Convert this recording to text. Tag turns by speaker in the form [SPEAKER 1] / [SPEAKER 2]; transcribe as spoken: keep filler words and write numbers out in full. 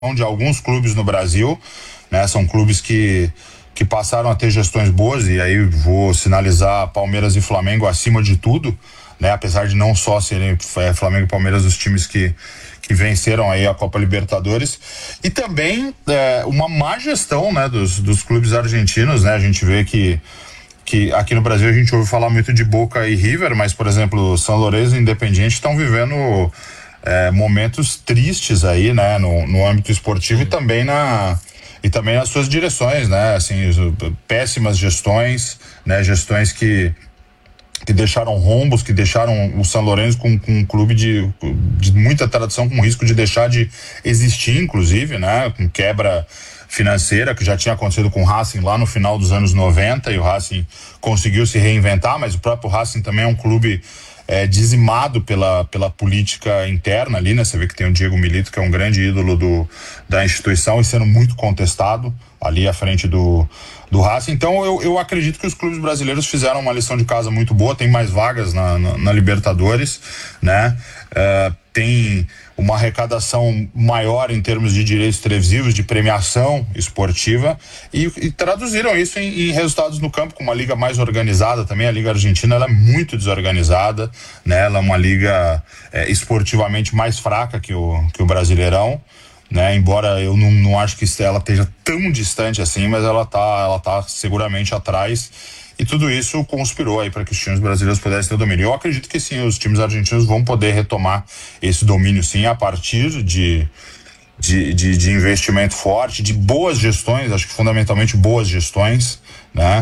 [SPEAKER 1] de alguns clubes no Brasil, né? São clubes que, que passaram a ter gestões boas, e aí vou sinalizar Palmeiras e Flamengo acima de tudo, né? Apesar de não só serem é, Flamengo e Palmeiras os times que, que venceram aí a Copa Libertadores, e também é, uma má gestão, né? Dos, dos clubes argentinos, né? A gente vê que que aqui no Brasil a gente ouve falar muito de Boca e River, mas, por exemplo, São Lourenço e Independiente estão vivendo é, momentos tristes aí, né, no, no âmbito esportivo e também na e também nas suas direções, né, assim, péssimas gestões, né, gestões que que deixaram rombos, que deixaram o São Lourenço com, com um clube de, de muita tradição, com risco de deixar de existir, inclusive, né, com quebra financeira, que já tinha acontecido com o Racing lá no final dos anos noventa, e o Racing conseguiu se reinventar, mas o próprio Racing também é um clube é, dizimado pela, pela política interna ali, né? Você vê que tem o Diego Milito, que é um grande ídolo do, da instituição e sendo muito contestado ali à frente do, do Racing. Então eu, eu acredito que os clubes brasileiros fizeram uma lição de casa muito boa, tem mais vagas na, na, na Libertadores, né? Uh, tem uma arrecadação maior em termos de direitos televisivos, de premiação esportiva, e, e traduziram isso em, em resultados no campo, com uma liga mais organizada também. A Liga Argentina, ela é muito desorganizada, né? Ela é uma liga é, esportivamente mais fraca que o, que o Brasileirão, né? Embora eu não, não acho que ela esteja tão distante assim, mas ela tá, ela tá seguramente atrás. E tudo isso conspirou aí para que os times brasileiros pudessem ter domínio. Eu acredito que sim, os times argentinos vão poder retomar esse domínio sim, a partir de, de, de, de investimento forte, de boas gestões, acho que fundamentalmente boas gestões, né?